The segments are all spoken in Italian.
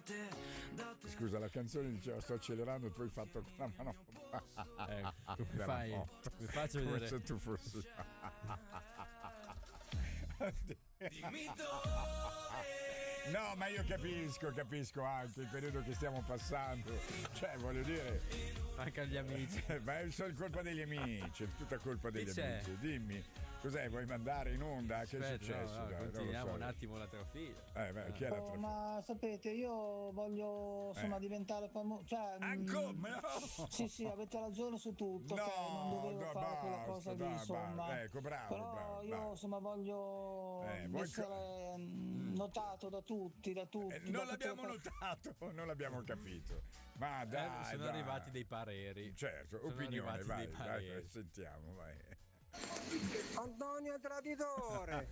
Scusa, la canzone diceva sto accelerando, tu hai fatto con la mano. Tu mi faccio come vedere se tu fossi. Dimmi dove. No, ma io capisco anche il periodo che stiamo passando. Cioè, voglio dire, mancano gli amici. ma è solo colpa degli amici, è tutta colpa degli c'è? amici. Dimmi, cos'è? Vuoi mandare in onda? Che è Aspetta, successo? no, Dai, non lo continuiamo so. un attimo la trafila. Chi è la trafila? Ma sapete, io voglio diventare famoso. Cioè, Ancora? No! Sì, avete ragione su tutto. No, che non dovevo no, fare quella basta, cosa lì, dai, insomma. basta. Ecco, bravo, Però bravo, io bravo. insomma voglio vuoi essere notato da tutti. Non l'abbiamo notato, non l'abbiamo capito. Ma dai, sono dai. arrivati dei pareri. Certo, Sono opinione, arrivati vai, dei vai, pareri. sentiamo, vai. Antonio Traditore.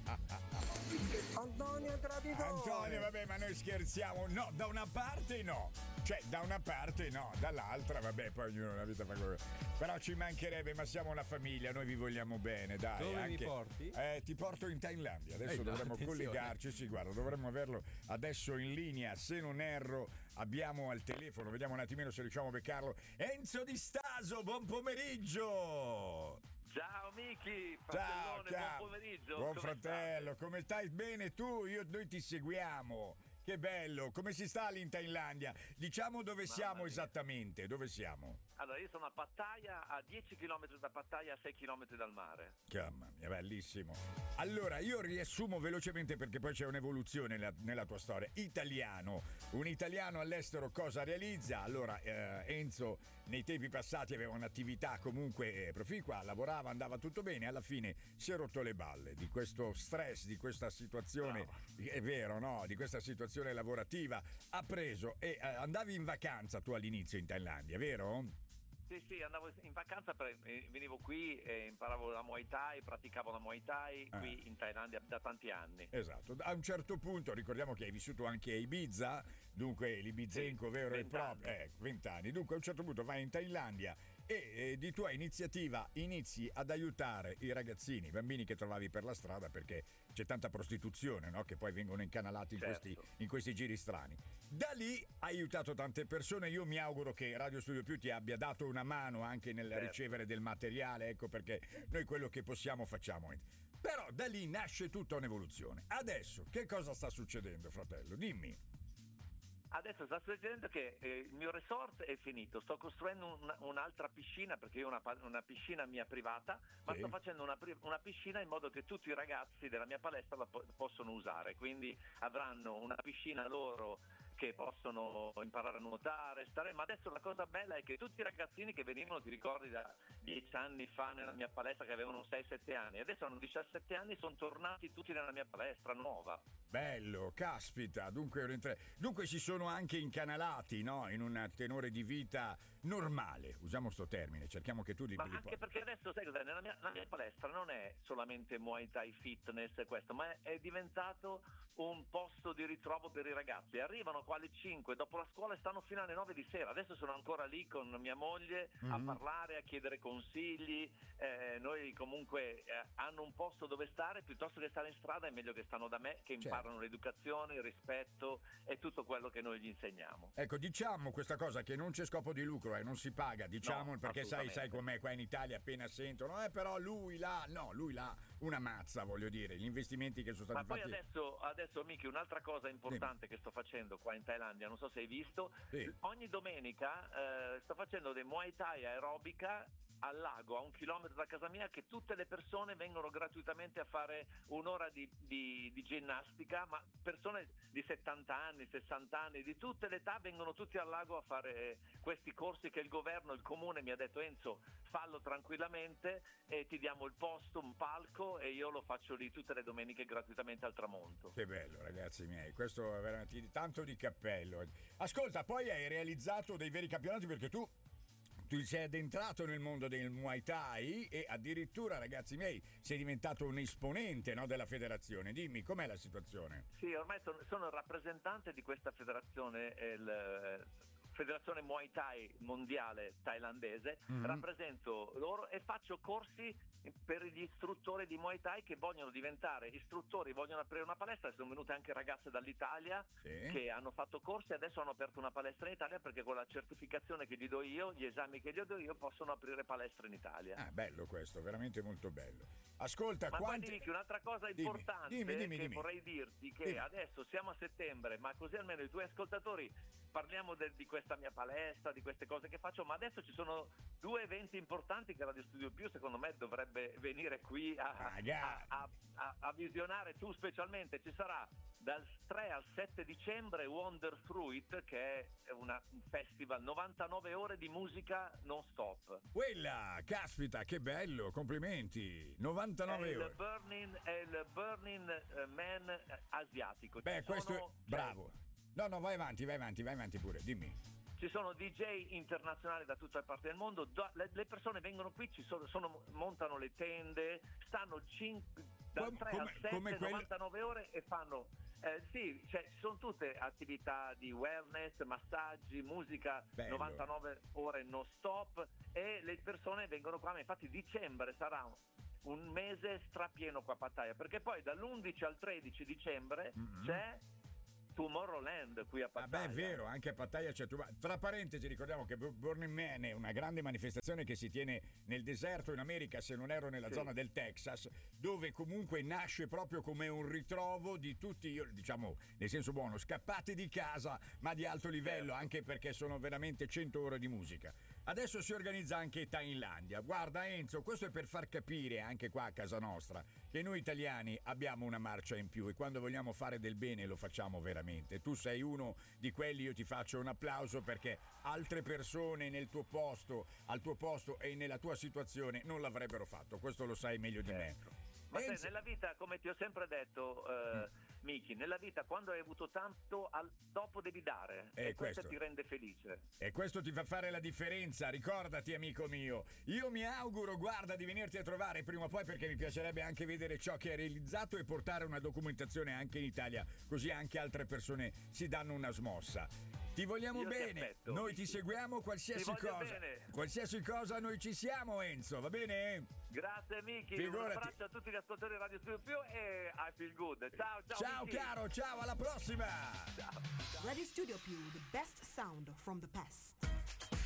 Antonio Traditore. Antonio, vabbè, ma noi scherziamo. No, da una parte no. Cioè, da una parte no, dall'altra, vabbè, poi ognuno la vita fa quello. Però ci mancherebbe, ma siamo una famiglia, noi vi vogliamo bene, dai. Dove mi anche, porti? Ti porto in Thailandia. Adesso no, dovremmo attenzione. collegarci. Sì, guarda, dovremmo averlo adesso in linea. Se non erro, abbiamo al telefono, vediamo un attimino se riusciamo a beccarlo. Enzo Di Staso, buon pomeriggio! Ciao Miki, Ciao, buon pomeriggio. Buon come fratello, state? come stai? Bene tu? Noi ti seguiamo. Che bello, come si sta lì in Thailandia? Diciamo dove siamo mia. esattamente, dove siamo? Allora, io sono a Pattaya, a 10 km da Pattaya, a 6 km dal mare. Mamma mia, bellissimo. Allora, io riassumo velocemente perché poi c'è un'evoluzione nella tua storia. Un italiano all'estero cosa realizza? Allora, Enzo nei tempi passati aveva un'attività comunque proficua, lavorava, andava tutto bene, alla fine si è rotto le balle di questo stress, di questa situazione, è vero, no? Di questa situazione lavorativa, ha preso e andavi in vacanza tu all'inizio in Thailandia, vero? Sì, andavo in vacanza, venivo qui e imparavo la Muay Thai, praticavo la Muay Thai qui in Thailandia da tanti anni. Esatto, a un certo punto ricordiamo che hai vissuto anche a Ibiza, dunque l'Ibizenco vero e proprio, 20 anni, dunque a un certo punto vai in Thailandia e di tua iniziativa inizi ad aiutare i ragazzini, i bambini che trovavi per la strada perché c'è tanta prostituzione, no? Che poi vengono incanalati in questi giri strani. Da lì hai aiutato tante persone, io mi auguro che Radio Studio Più ti abbia dato una mano anche nel ricevere del materiale, ecco perché noi quello che possiamo facciamo. Però da lì nasce tutta un'evoluzione. Adesso che cosa sta succedendo, fratello? Dimmi. Adesso sta succedendo che il mio resort è finito, sto costruendo un'altra piscina perché io ho una piscina mia privata, ma sto facendo una piscina in modo che tutti i ragazzi della mia palestra la possono usare, quindi avranno una piscina loro che possono imparare a nuotare, ma adesso la cosa bella è che tutti i ragazzini che venivano, ti ricordi, da 10 anni fa nella mia palestra, che avevano 6-7 anni, adesso hanno 17 anni, sono tornati tutti nella mia palestra nuova. Bello, caspita, dunque si sono anche incanalati, no? In un tenore di vita normale, usiamo sto termine, cerchiamo che tu li Ma anche perché adesso, sai cos'è, la mia palestra non è solamente Muay Thai fitness e questo, ma è diventato un posto di ritrovo per i ragazzi. Arrivano qua alle 5 dopo la scuola e stanno fino alle 9 di sera. Adesso sono ancora lì con mia moglie a parlare, a chiedere consigli. Noi comunque hanno un posto dove stare, piuttosto che stare in strada è meglio che stanno da me, che imparano l'educazione, il rispetto e tutto quello che noi gli insegniamo. Ecco, diciamo questa cosa che non c'è scopo di lucro, non si paga, diciamo, No, perché sai com'è qua in Italia, appena sentono però lui là una mazza, voglio dire, gli investimenti che sono stati fatti. Ma poi adesso Miki, un'altra cosa importante che sto facendo qua in Thailandia, non so se hai visto, ogni domenica sto facendo dei Muay Thai aerobica al lago a 1 chilometro da casa mia, che tutte le persone vengono gratuitamente a fare un'ora di ginnastica, ma persone di 70 anni, 60 anni, di tutte le età vengono tutti al lago a fare questi corsi che il governo, il comune mi ha detto: Enzo, fallo tranquillamente e ti diamo il posto, un palco, e io lo faccio lì tutte le domeniche gratuitamente al tramonto. Che bello, ragazzi miei, questo è veramente tanto di cappello. Ascolta, poi hai realizzato dei veri campionati perché tu sei addentrato nel mondo del Muay Thai e addirittura, ragazzi miei, sei diventato un esponente, no, della federazione. Dimmi, com'è la situazione? Sì, ormai sono il rappresentante di questa federazione, Federazione Muay Thai mondiale thailandese, rappresento loro e faccio corsi per gli istruttori di Muay Thai che vogliono diventare istruttori, vogliono aprire una palestra. Sono venute anche ragazze dall'Italia che hanno fatto corsi e adesso hanno aperto una palestra in Italia, perché con la certificazione che gli do io, gli esami che gli do io, possono aprire palestre in Italia. Bello questo, veramente molto bello. Ascolta, ma poi Nicky, un'altra cosa importante dimmi. vorrei dirti che adesso siamo a settembre, ma così almeno i tuoi ascoltatori, parliamo di questa mia palestra, di queste cose che faccio, ma adesso ci sono 2 eventi importanti che Radio Studio Più secondo me dovrebbe venire qui a visionare, tu specialmente. Ci sarà dal 3 al 7 dicembre Wonder Fruit, che è un festival 99 ore di musica non stop. Quella, caspita, che bello, complimenti. 99 ore. È il Burning Man asiatico. Questo bravo. No, vai avanti pure, dimmi. Ci sono DJ internazionali da tutte le parti del mondo, le persone vengono qui, montano le tende, stanno dal 3 al 7, 99 ore e fanno... ci sono tutte attività di wellness, massaggi, musica, bello. 99 ore non stop, e le persone vengono qua. Infatti dicembre sarà un mese strapieno qua a Pattaya, perché poi dall'11 al 13 dicembre c'è Tomorrowland qui a Pattaya. È vero, anche a Pattaya c'è Tra parentesi, ricordiamo che Burning Man è una grande manifestazione che si tiene nel deserto in America, se non erro nella zona del Texas, dove comunque nasce proprio come un ritrovo di tutti, diciamo nel senso buono, scappati di casa ma di alto livello, anche perché sono veramente 100 ore di musica. Adesso si organizza anche Thailandia. Guarda Enzo, questo è per far capire anche qua a casa nostra che noi italiani abbiamo una marcia in più, e quando vogliamo fare del bene lo facciamo veramente. Tu sei uno di quelli, io ti faccio un applauso, perché altre persone al tuo posto e nella tua situazione non l'avrebbero fatto, questo lo sai meglio di me. Ma sai, nella vita, come ti ho sempre detto, Miki, nella vita quando hai avuto tanto, dopo devi dare, e questo ti rende felice. E questo ti fa fare la differenza, ricordati amico mio. Io mi auguro, guarda, di venirti a trovare prima o poi, perché mi piacerebbe anche vedere ciò che hai realizzato e portare una documentazione anche in Italia, così anche altre persone si danno una smossa. Ti vogliamo bene, noi ti seguiamo qualsiasi cosa. Qualsiasi cosa noi ci siamo, Enzo, va bene? Grazie Miki, un abbraccio a tutti gli ascoltatori di Radio Studio Più e I feel good. Ciao Miki. Caro, ciao, alla prossima. Ciao. Radio Studio Più, the best sound from the past.